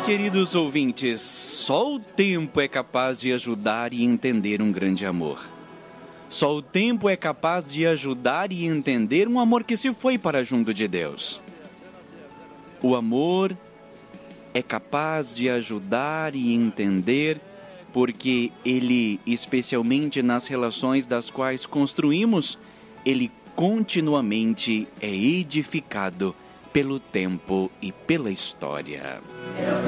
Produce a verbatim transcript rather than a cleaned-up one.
Queridos ouvintes, só o tempo é capaz de ajudar e entender um grande amor. Só o tempo é capaz de ajudar e entender um amor que se foi para junto de Deus. O amor é capaz de ajudar e entender porque ele, especialmente nas relações das quais construímos, ele continuamente é edificado pelo tempo e pela história.